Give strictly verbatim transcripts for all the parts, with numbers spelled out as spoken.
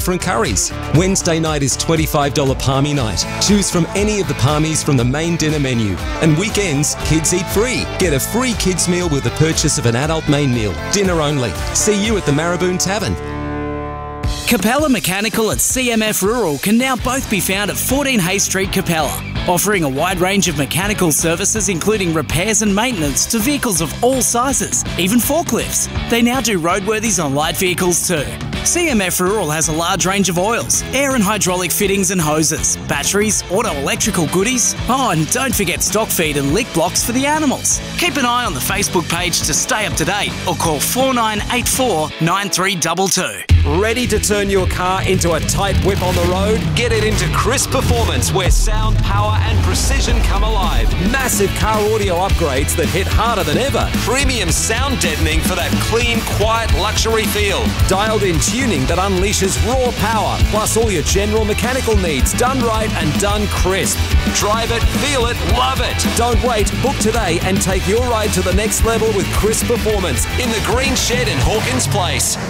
different curries. Wednesday night is twenty-five dollars palmy night. Choose from any of the palmies from the main dinner menu. And weekends, kids eat free. Get a free kids meal with the purchase of an adult main meal. Dinner only. See you at the Marraboon Tavern. Capella Mechanical and C M F Rural can now both be found at fourteen Hay Street, Capella, offering a wide range of mechanical services including repairs and maintenance to vehicles of all sizes, even forklifts. They now do roadworthies on light vehicles too. C M F Rural has a large range of oils, air and hydraulic fittings and hoses, batteries, auto electrical goodies. Oh, and don't forget stock feed and lick blocks for the animals. Keep an eye on the Facebook page to stay up to date or call four nine eight four, nine three two two. Ready to turn your car into a tight whip on the road? Get it into Crisp Performance, where sound, power and precision come alive. Massive car audio upgrades that hit harder than ever. Premium sound deadening for that clean, quiet luxury feel. Dialed in tuning that unleashes raw power, plus all your general mechanical needs done right and done crisp. Drive it, feel it, love it. Don't wait. Book today and take your ride to the next level with Crisp Performance in the Green Shed in Hawkins Place.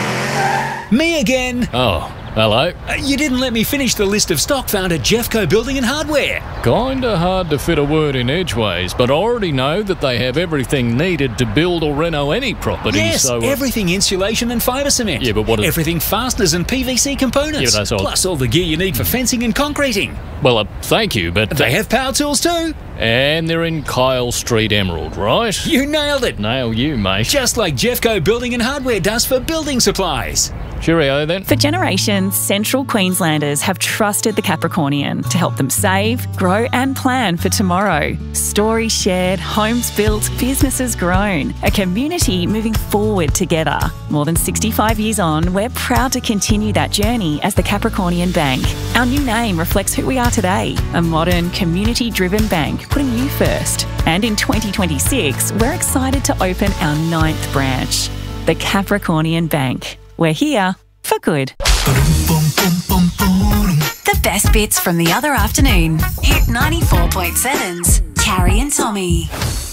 Me again. Oh, hello. Uh, you didn't let me finish the list of stock found at Jeffco Building and Hardware. Kinda hard to fit a word in edgeways, but I already know that they have everything needed to build or reno any property. Yes, so, uh, everything insulation and fibre cement. Yeah, but what is... Everything fasteners and P V C components. Yeah, that's all. Plus all the gear you need for fencing and concreting. Well, uh, thank you, but... They have power tools too. And they're in Kyle Street, Emerald, right? You nailed it. Nail you, mate. Just like Jeffco Building and Hardware does for building supplies. Cheerio then. For generations, Central Queenslanders have trusted the Capricornian to help them save, grow and plan for tomorrow. Stories shared, homes built, businesses grown. A community moving forward together. More than sixty-five years on, we're proud to continue that journey as the Capricornian Bank. Our new name reflects who we are today, a modern, community-driven bank putting you first. And in twenty twenty-six, we're excited to open our ninth branch, the Capricornian Bank. We're here for good. The best bits from the other afternoon. Hit ninety-four point seven's Carrie and Tommy.